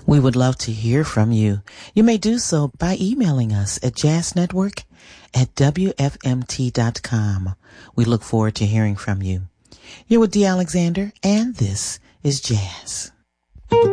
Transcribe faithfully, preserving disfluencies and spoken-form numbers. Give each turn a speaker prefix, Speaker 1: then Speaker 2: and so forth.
Speaker 1: We would love to hear from you. You may do so by emailing us at jazznetwork at w f m t dot com. We look forward to hearing from you. You're with Dee Alexander, and this is Jazz.